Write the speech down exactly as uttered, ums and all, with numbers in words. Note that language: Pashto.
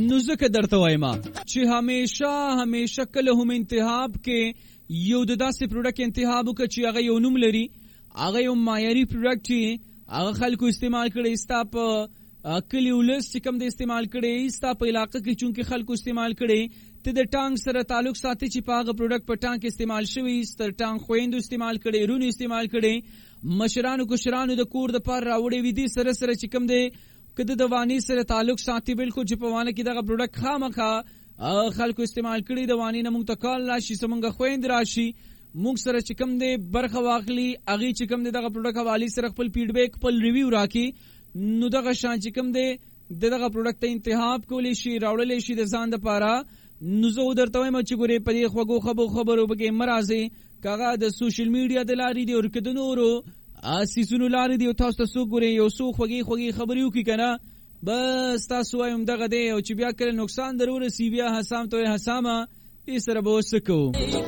نو ځکه درته وایم چې همیشه همیشه کله هم انتخاب کې یو د داسې پروډکټ انتخاب وکړه چې هغه یو نوم لري، هغه یو معیاري پروډکټ چې هغه خلکو استعمال کړي، ستا په کلی ولس چې کوم د استعمال کړي، ستا په علاقه کې چونکې خلکو استعمال کړي، ته د ټانک سره تعلق ساتي چې په هغه پروډکټ په ټانک استعمال شوي، ستر ټانک خویندو استعمال کړي، رونو استعمال کړي، مشرانو کشرانو د کور د پاره راوړي وي، دي سره سره چې کوم دی کده د وانی سره تعلق ساتي، بالکل چې په وانه کې دغه پروډکټ خامخا خلکو استعمال کړي، د وانی نه موږ ته کال راشي، زمونږ خویند راشي، موږ سره چې کوم دی برخه واخلي، هغه چې کوم دی دغه پروډکټ حواله سره خپل فیډبیک خپل ریویو راکړي، نو دغه شان چې کوم دی دغه پروډکټ ته انتخاب کولی شي، راوړل شي د ځان لپاره. نو زه درته وایم چې ګورې په دې خوږو خبرو خبرو پکې مه راځئ، که هغه د سوشل میډیا د لارې دي او که د نورو سیسونو لارې دي، او تاسو ته څوک ګورې یو څو خوږې خوږې خبرې وکړي که نه، بس تاسو وایم دغه دی، او چې بیا کله نقصان در ورسي بیا حسام ته وایي حسامه دې سره به اوس څه کوو.